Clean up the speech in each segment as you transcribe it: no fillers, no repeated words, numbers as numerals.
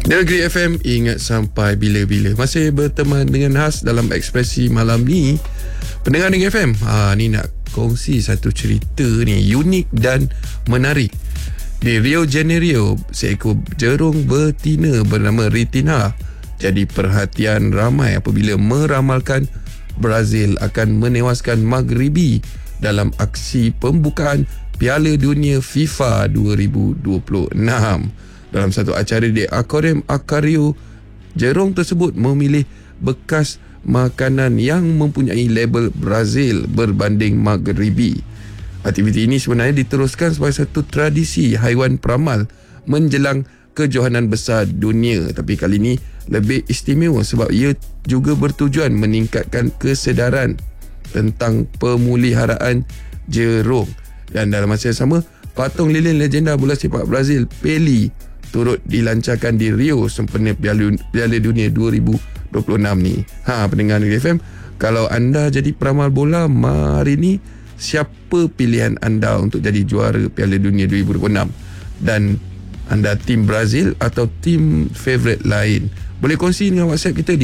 Negeri FM, ingat sampai bila-bila. Masih berteman dengan Has dalam Ekspresi malam ni. Pendengar Negeri FM, ni nak kongsi satu cerita ni unik dan menarik. Di Rio Janeiro, seekor jerung betina bernama Ritinha jadi perhatian ramai apabila meramalkan Brazil akan menewaskan Maghribi dalam aksi pembukaan Piala Dunia FIFA 2026. Dalam satu acara di Aquarium Aquario, jerung tersebut memilih bekas makanan yang mempunyai label Brazil berbanding Maghribi. Aktiviti ini sebenarnya diteruskan sebagai satu tradisi haiwan peramal menjelang kejohanan besar dunia, tapi kali ini lebih istimewa sebab ia juga bertujuan meningkatkan kesedaran tentang pemeliharaan jerung. Dan dalam masa yang sama, patung lilin legenda bola sepak Brazil Pelé turut dilancarkan di Rio sempena Piala Dunia 2026 ni. Pendengar Negeri FM, kalau anda jadi peramal bola hari ni, siapa pilihan anda untuk jadi juara Piala Dunia 2026? Dan anda tim Brazil atau tim favourite lain? Boleh kongsi dengan WhatsApp kita di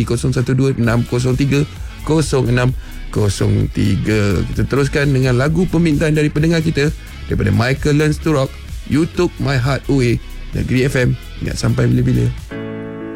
0126030603. Kita teruskan dengan lagu permintaan dari pendengar kita daripada Michael Learns to Rock, You Took My Heart Away. Negeri FM, ingat sampai bila-bila.